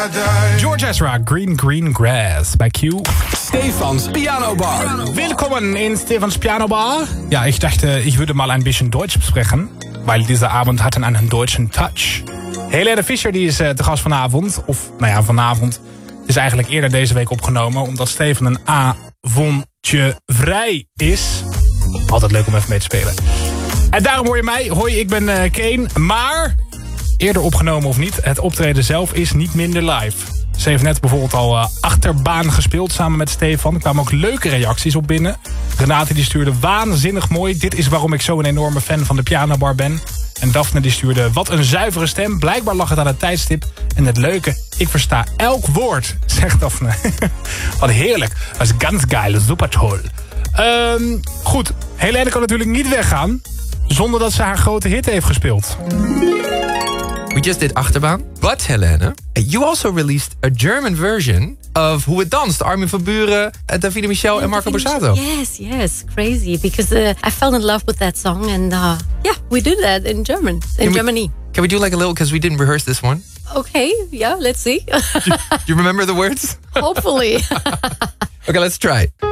George Ezra, Green Grass bij Q. Stefans Piano Bar. Willkommen in Stefans Piano Bar. Ja, ich dachte, ich würde mal ein bisschen Deutsch sprechen, weil dieser Abend hat einen deutschen Touch. Helene Fischer die is te gast vanavond. Of, nou ja, vanavond. Het is eigenlijk eerder deze week opgenomen, omdat Steven een avondje vrij is. Altijd leuk om even mee te spelen. En daarom hoor je mij. Hoi, ik ben Kane. Maar, eerder opgenomen of niet, het optreden zelf is niet minder live. Ze heeft net bijvoorbeeld al achterbaan gespeeld samen met Stefan. Er kwamen ook leuke reacties op binnen. Renate die stuurde waanzinnig mooi. Dit is waarom ik zo een enorme fan van de pianobar ben. En Daphne die stuurde wat een zuivere stem. Blijkbaar lag het aan het tijdstip. En het leuke, ik versta elk woord, zegt Daphne. Wat heerlijk. Dat is ganz geil, super toll. Goed, Helene kan natuurlijk niet weggaan zonder dat ze haar grote hit heeft gespeeld. We just did Achterbaan. But, Helene, you also released a German version of Hoe Het Danst. Armin van Buuren, Davide Michel en Marco Borsato. Yes. Crazy. Because I fell in love with that song. And we did that in German. Germany. Can we do like a little, because we didn't rehearse this one. Okay, yeah, let's see. Do you remember the words? Hopefully. Okay, let's try.